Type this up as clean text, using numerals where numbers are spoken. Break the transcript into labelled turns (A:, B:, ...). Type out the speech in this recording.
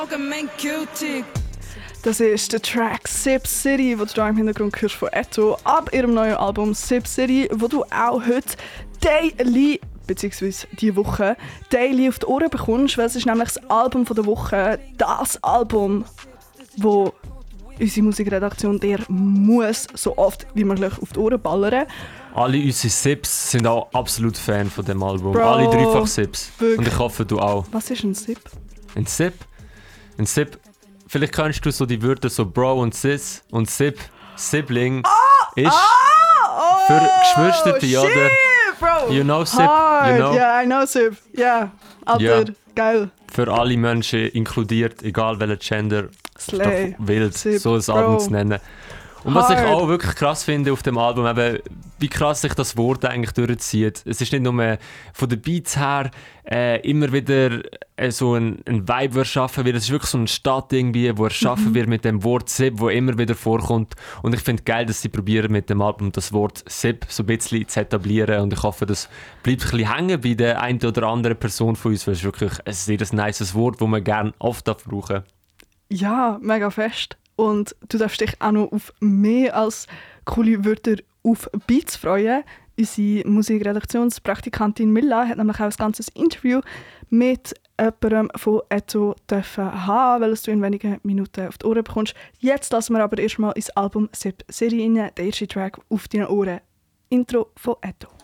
A: Das ist der Track Sip City, den du hier im Hintergrund hörst von Etto, ab ihrem neuen Album Sip City, wo du auch heute daily, beziehungsweise diese Woche, daily auf die Ohren bekommst, weil es ist nämlich das Album der Woche, das Album, wo unsere Musikredaktion dir muss so oft wie möglich auf die Ohren ballern.
B: Alle unsere Sips sind auch absolut Fan von dem Album.
A: Bro,
B: alle dreifach Sips.
A: wirklich.
B: Und ich hoffe, du auch.
A: Was ist ein Sip?
B: Ein Sip? Ein Sip, vielleicht kennst du so die Wörter so Bro und Sis und Sip, Sibling ist für Geschwister, oder?
A: Bro.
B: You know Sip,
A: Hard.
B: you know?
A: Yeah, I know Sip. Yeah, Alter,
B: Ja.
A: geil.
B: Für alle Menschen inkludiert, egal welcher Gender,
A: Slay.
B: doch wild,
A: Sip,
B: so ein
A: Bro.
B: Album zu nennen. Und was ich
A: Hard.
B: auch wirklich krass finde auf dem Album, eben, wie krass sich das Wort eigentlich durchzieht. Es ist nicht nur von den Beats her immer wieder so ein Vibe, der erschaffen wird. Es ist wirklich so eine Stadt, irgendwie, wo erschaffen wird mit dem Wort Sip, wo immer wieder vorkommt. Und ich finde es geil, dass sie probieren mit dem Album das Wort Sip so ein bisschen zu etablieren. Und ich hoffe, das bleibt ein bisschen hängen bei der einen oder anderen Person von uns, weil es ist wirklich ein sehr nices Wort, das man gerne oft brauchen darf.
A: Ja, mega fest. Und du darfst dich auch noch auf mehr als coole Wörter auf Beats freuen. Unsere Musikredaktionspraktikantin Milla hat nämlich auch ein ganzes Interview mit jemandem von Etto haben, weil du in wenigen Minuten auf die Ohren bekommst. Jetzt lassen wir aber erstmal ins Album Sip City rein, der erste Track auf deinen Ohren. Intro von Etto.